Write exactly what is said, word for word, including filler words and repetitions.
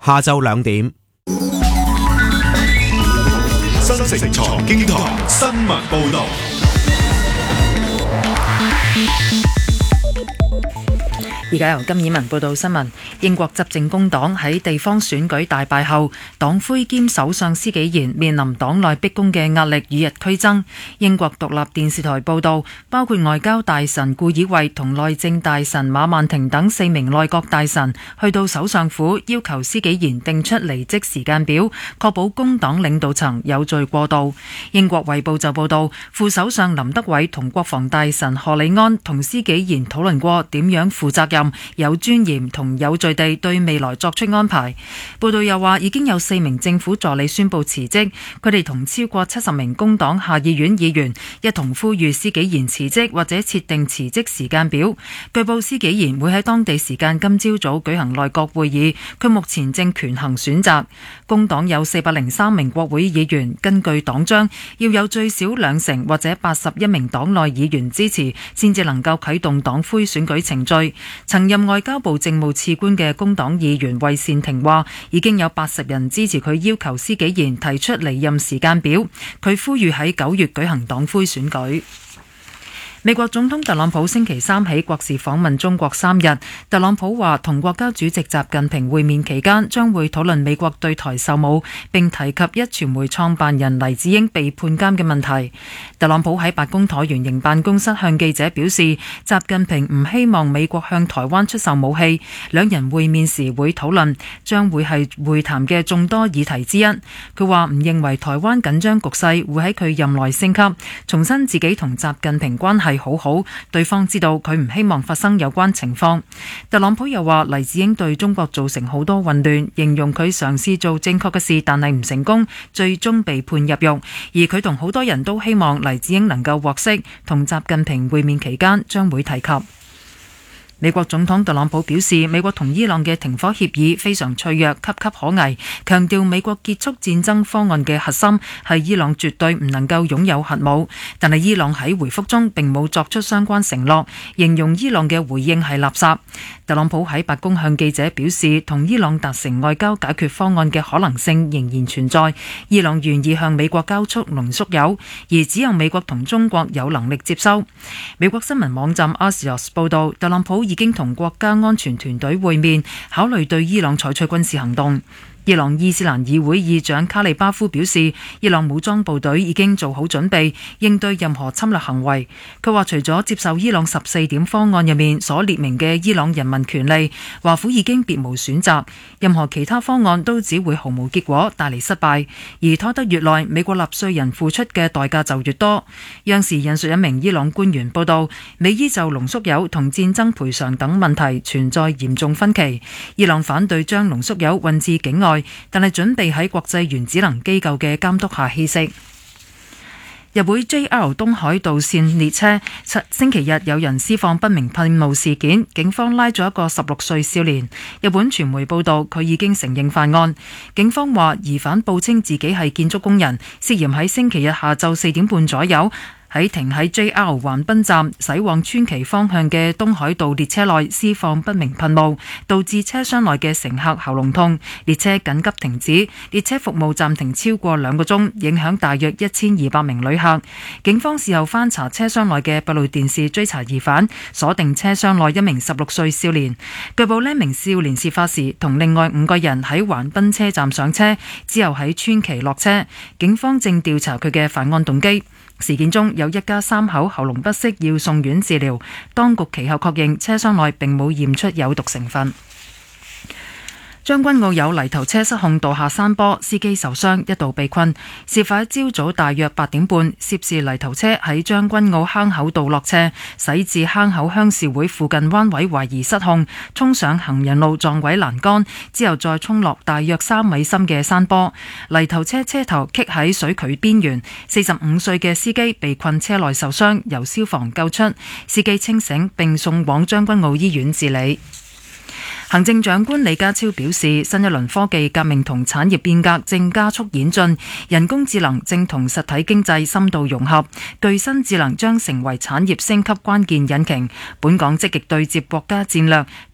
下晝兩點。 新城財經台新聞報道。 而家由金以文報道新聞。英國執政工黨喺地方選舉大敗後，黨魁兼首相施紀賢面臨黨內逼宮嘅壓力與日俱增。英國獨立電視台報道，包括外交大臣顧以惠同內政大臣馬曼婷等四名內閣大臣去到首相府，要求施紀賢定出離職時間表，確保工黨領導層有序過渡。英國衛報就報道，副首相林德偉同國防大臣賀里安同施紀賢討論過點樣負責任、有尊嚴同有序地對未來作出安排。報道又話，已經有四名政府助理宣布辭職，佢哋同超過七十名工黨下議院議員一同呼籲施紀賢辭職或者設定辭職時間表。據報施紀賢會喺當地時間今朝早舉行內閣會議，佢目前正權衡選擇。工黨有四百零三名國會議員，根據黨章要有最少兩成或者八十一名黨內議員支持，先至能夠啟動黨魁選舉程序。曾任外交部政務次官嘅工黨議員魏善庭話，已經有八十人支持佢要求施紀賢提出離任時間表。佢呼籲喺九月舉行黨魁選舉。美國總統特朗普星期三起國事訪問中國三日。特朗普話，同國家主席習近平會面期間將會討論美國對台售武，並提及壹傳媒創辦人黎智英被判監嘅問題。特朗普喺白宮橢圓形辦公室向記者表示，習近平唔希望美國向台灣出售武器，兩人會面時會討論，將會係會談嘅眾多議題之一。佢話唔認為台灣緊張局勢會喺佢任內升級，重申自己同習近平關係好好，對方知道佢唔希望發生有關情況。特朗普又話，黎智英對中國造成好多混亂，形容佢嘗試做正確嘅事，但係唔成功，最終被判入獄。而佢同好多人都希望黎智英能夠獲釋，同習近平會面期間將會提及。美國總統特朗普表示，美國同伊朗嘅停火協議非常脆弱，岌岌可危，強調美國結束戰爭方案嘅核心係伊朗絕對唔能夠擁有核武，但係伊朗喺回覆中並冇作出相關承諾，形容伊朗嘅回應係垃圾。特朗普喺白宮向記者表示，同伊朗達成外交解決方案嘅可能性仍然存在，伊朗願意向美國交出濃縮鈾，而只有美國同中國有能力接收。美國新聞網站 Axios 報道，特朗普已經同國家安全團隊會面，考慮對伊朗採取軍事行動。伊朗伊斯蘭議會議長卡利巴夫表示，伊朗武裝部隊已經做好準備應對任何侵略行為。佢話除咗接受伊朗十四點方案入面所列明嘅伊朗人民權利，華府已經別無選擇，任何其他方案都只會毫無結果，帶嚟失敗，而拖得越耐，美國納稅人付出嘅代價就越多。央視引述一名伊朗官員報道，美伊就濃縮鈾同戰爭賠償等問題存在嚴重分歧。伊朗反對將濃縮鈾運至境外，但係準備喺國際原子能機構嘅監督下稀釋。日會 J R 東海道線列車星期日有人施放不明噴霧事件，警方拉咗一個十六歲少年。日本傳媒報道，佢已經承認犯案。警方話，疑犯報稱自己係建築工人，涉嫌喺星期日下晝四點半左右喺停喺 J R 橫濱站駛往川崎方向嘅東海道列車內施放不明噴霧，導致車廂內嘅乘客喉嚨痛，列車緊急停止，列車服務暫停超過兩個鐘，影響大約一千二百名旅客。警方事後翻查車廂內嘅閉路電視追查疑犯，鎖定車廂內一名十六歲少年。據報呢名少年事發時同另外五個人喺橫濱車站上車，之後喺川崎落車。警方正調查佢嘅犯案動機。事件中有一家三口喉嚨不適要送院治療，當局其後確認車廂內並冇驗出有毒成分。將軍澳有泥頭車失控墮下山坡，司機受傷，一度被困。事發喺朝早大約八點半，涉事泥頭車喺將軍澳坑口道落車，駛至坑口鄉事會附近彎位，懷疑失控，衝上行人路撞毀欄杆，之後再衝落大約三米深嘅山坡。泥頭車車頭棘喺水渠邊緣，四十五歲嘅司機被困車內受傷，由消防救出，司機清醒並送往將軍澳醫院治理。行政長官李家超表示，新一輪科技革命同產業變革正加速演進，人工智能正同實體經濟深度融合，具身智能將成為產業升級關鍵引擎。本港積極對接國家戰略，